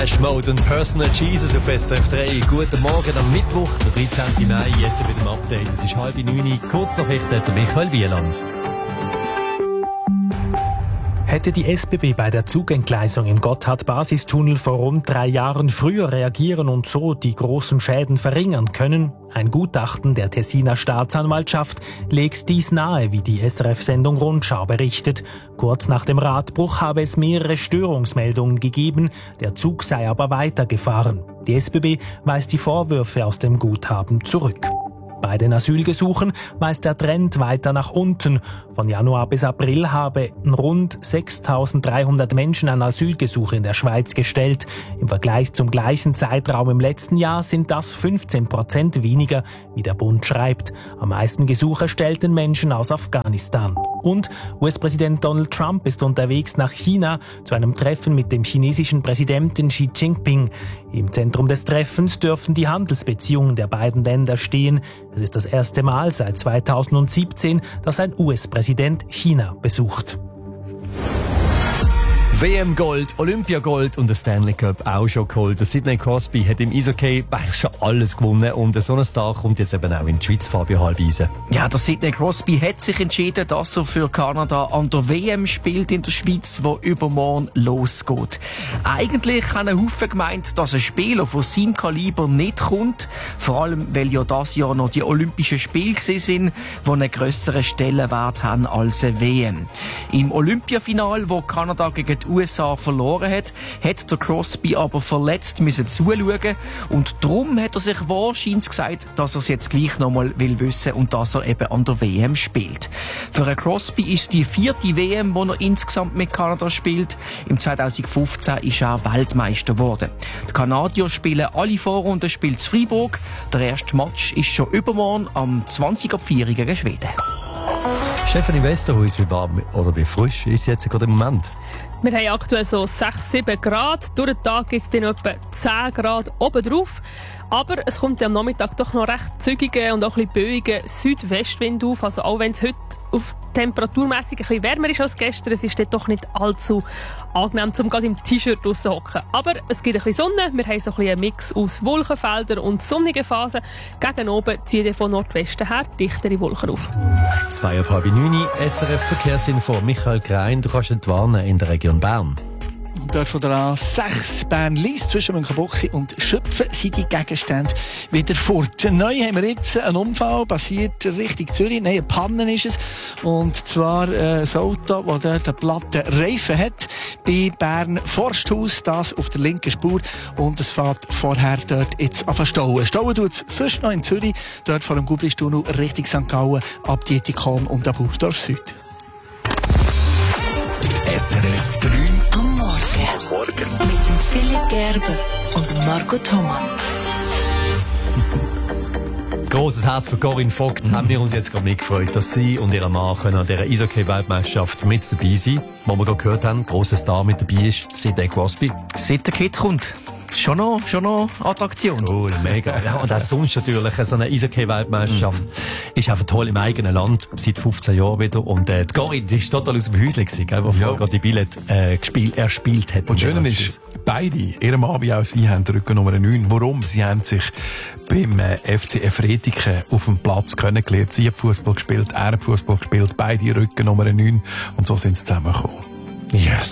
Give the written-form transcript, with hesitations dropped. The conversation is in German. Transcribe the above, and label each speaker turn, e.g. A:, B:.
A: Depeche Mode und Personal Jesus auf SRF 3. Guten Morgen am Mittwoch, der 13. Mai, jetzt mit dem Update. Es ist 8:30, kurz nach der Michael Wieland.
B: Hätte die SBB bei der Zugentgleisung im Gotthard-Basistunnel vor rund 3 Jahren früher reagieren und so die großen Schäden verringern können? Ein Gutachten der Tessiner Staatsanwaltschaft legt dies nahe, wie die SRF-Sendung Rundschau berichtet. Kurz nach dem Radbruch habe es mehrere Störungsmeldungen gegeben, der Zug sei aber weitergefahren. Die SBB weist die Vorwürfe aus dem Guthaben zurück. Bei den Asylgesuchen weist der Trend weiter nach unten. Von Januar bis April haben rund 6.300 Menschen ein Asylgesuch in der Schweiz gestellt. Im Vergleich zum gleichen Zeitraum im letzten Jahr sind das 15% weniger, wie der Bund schreibt. Am meisten Gesuche stellten Menschen aus Afghanistan. Und US-Präsident Donald Trump ist unterwegs nach China zu einem Treffen mit dem chinesischen Präsidenten Xi Jinping. Im Zentrum des Treffens dürfen die Handelsbeziehungen der beiden Länder stehen. Es ist das erste Mal seit 2017, dass ein US-Präsident China besucht.
A: WM-Gold, Olympiagold und der Stanley Cup auch schon geholt. Der Sidney Crosby hat im Eishockey eigentlich schon alles gewonnen und so ein Star kommt jetzt eben auch in die Schweiz, Fabio Halbeisen.
C: Ja, der Sidney Crosby hat sich entschieden, dass er für Kanada an der WM spielt in der Schweiz, wo übermorgen losgeht. Eigentlich haben ein Haufen gemeint, dass ein Spieler von seinem Kaliber nicht kommt, vor allem weil ja das Jahr noch die Olympischen Spiele sind, die einen grösseren Stellenwert haben als eine WM. Im Olympiafinal, wo Kanada gegen die USA verloren hat der Crosby aber verletzt müssen zuschauen und darum hat er sich wahrscheinlich gesagt, dass er es jetzt gleich nochmal will wissen und dass er eben an der WM spielt. Für einen Crosby ist die 4. WM, die er insgesamt mit Kanada spielt. Im 2015 ist er Weltmeister geworden. Die Kanadier spielen alle Vorrunden, spielt in Freiburg. Der erste Match ist schon übermorgen am 20:04 gegen Schweden.
A: Stefanie Westerhuis, wie warm oder wie frisch ist jetzt gerade im Moment?
D: Wir haben aktuell so 6-7 Grad. Durch den Tag gibt es dann etwa 10 Grad oben drauf. Aber es kommt am Nachmittag doch noch recht zügige und auch ein bisschen böige Südwestwind auf. Also auch wenn es heute auf temperaturmässig ein bisschen wärmer ist als gestern, es ist dort doch nicht allzu angenehm, um gerade im T-Shirt draussen zu hocken. Aber es gibt ein bisschen Sonne, wir haben so ein bisschen einen Mix aus Wolkenfeldern und sonnigen Phasen. Gegen oben ziehen von Nordwesten her dichtere Wolken auf.
A: 8:30, SRF Verkehrsinfo. Michael Krein, du kannst entwarnen in der Region Bern.
E: Dort von der A6 Bern-Lies zwischen Münchenbuchsee und Schöpfen sind die Gegenstände wieder fort. Neu haben wir jetzt einen Unfall, passiert Richtung Zürich. Nein, eine Panne ist es. Und zwar ein Auto, das dort einen platten Reifen hat. Bei Bern Forsthaus, das auf der linken Spur. Und es fährt vorher dort jetzt an Stauen. Stauen tut es sonst noch in Zürich. Dort vor dem Gubristunnel Richtung St. Gallen, ab Dietikon und ab Burgdorf Süd.
F: SRF 3 am Morgen. Mit dem Philipp Gerber und Marco Thomann.
A: Grosses Herz für Corinne Vogt haben wir uns jetzt gerade nicht gefreut, dass sie und ihr Mann können an dieser Eishockey-Weltmeisterschaft mit dabei sein. Wo wir gerade gehört haben, grosser Star mit dabei ist Sidney Crosby.
C: Seit der Kid kommt. Schon noch Attraktion.
A: Cool, mega. Ja, und auch sonst natürlich so eine Eishockey-Weltmeisterschaft ist einfach toll im eigenen Land, seit 15 Jahren wieder. Und die Corinne, die ist total aus dem Häuschen gewesen, gell, wo gerade die Billett erspielt hat.
G: Und schön ist, beide, ihr Mann wie auch sie, haben Rücken Nummer 9. Warum? Sie haben sich beim FCF Retiken auf dem Platz kennengelernt. Sie hat Fußball gespielt, er hat Fußball gespielt, beide Rücken Nummer 9. Und so sind sie zusammengekommen.
A: Yes.